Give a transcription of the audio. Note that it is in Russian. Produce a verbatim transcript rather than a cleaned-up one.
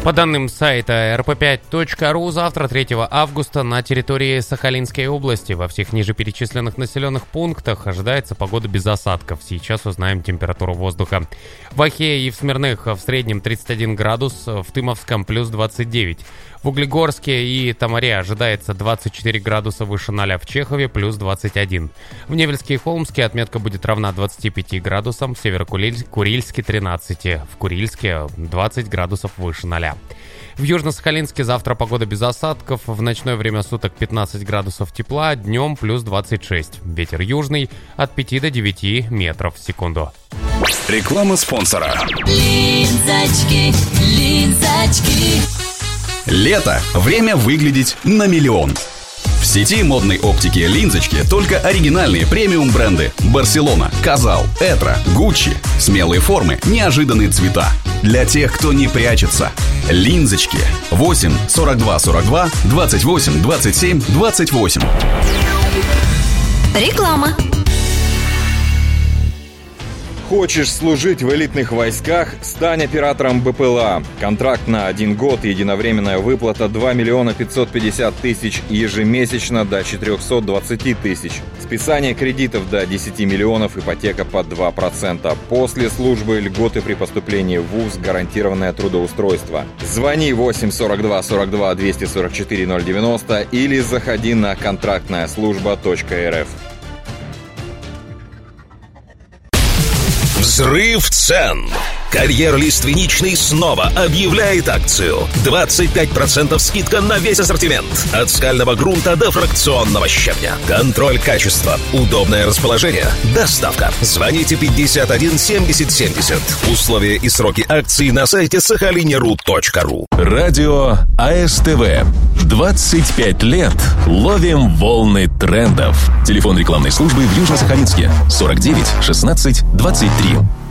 По данным сайта эр пэ пять точка ру, завтра, третьего августа, на территории Сахалинской области во всех ниже перечисленных населенных пунктах ожидается погода без осадков. Сейчас узнаем температуру воздуха. В Ахее и в Смирных в среднем тридцать один градус, в Тымовском плюс двадцать девять. В Углегорске и Тамаре ожидается двадцать четыре градуса выше ноля, в Чехове плюс двадцать один. В Невельске и Холмске отметка будет равна двадцати пяти градусам, в Северо-Курильске тринадцати, в Курильске двадцать градусов выше ноля. В Южно-Сахалинске завтра погода без осадков, в ночное время суток пятнадцать градусов тепла, днем плюс двадцать шесть. Ветер южный от пяти до девяти метров в секунду. Реклама спонсора. Линзочки, линзочки. Лето. Время выглядеть на миллион. В сети модной оптики «Линзочки» только оригинальные премиум бренды: Барселона, Казал, Этро, Гуччи. Смелые формы, неожиданные цвета. Для тех, кто не прячется. «Линзочки». восемь сорок два сорок два двадцать восемь двадцать семь двадцать восемь. Реклама. Хочешь служить в элитных войсках? Стань оператором бэ пэ эл а. Контракт на один год, единовременная выплата два миллиона пятьсот пятьдесят тысяч, ежемесячно до четыреста двадцать тысяч. Списание кредитов до десяти миллионов, ипотека под два процента. После службы льготы при поступлении в вуз, гарантированное трудоустройство. Звони восемь сорок два сорок два двести сорок четыре ноль девяносто или заходи на контрактная служба точка эр эф. Взрыв цен. Карьер Лиственничный снова объявляет акцию. двадцать пять процентов скидка на весь ассортимент. От скального грунта до фракционного щебня. Контроль качества, удобное расположение, доставка. Звоните пятьдесят один семьдесят семьдесят. Условия и сроки акции на сайте сахалинеру точка ру. Радио а эс тэ вэ. двадцать пять лет ловим волны трендов. Телефон рекламной службы в Южно-Сахалинске сорок девять шестнадцать двадцать три.